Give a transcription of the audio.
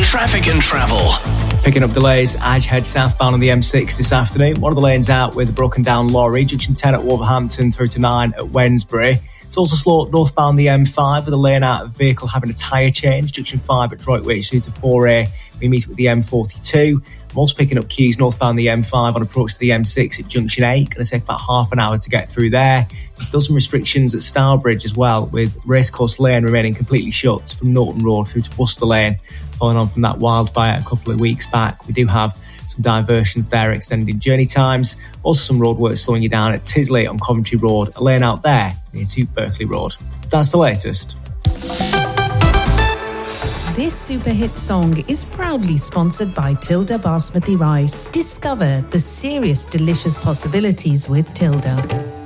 Traffic and travel. Picking up delays as you head southbound on the M6 this afternoon. One of the lanes out with a broken down lorry. Junction 10 at Wolverhampton through to 9 at Wednesbury. It's also slow northbound the M5 with a lane out of vehicle having a tyre change. Junction 5 at Droitwich through to 4A. We meet with the M42. I'm also picking up queues northbound the M5 on approach to the M6 at Junction 8. Going to take about half an hour to get through there. There's still some restrictions at Stourbridge as well, with Racecourse Lane remaining completely shut from Norton Road through to Buster Lane. Following on from that wildfire a couple of weeks back, we do have some diversions there, extending journey times. Also some roadworks slowing you down at Tisley on Coventry Road, a lane out there near to Berkeley Road. That's the latest. This super hit song is proudly sponsored by Tilda Basmati Rice. Discover the serious delicious possibilities with Tilda.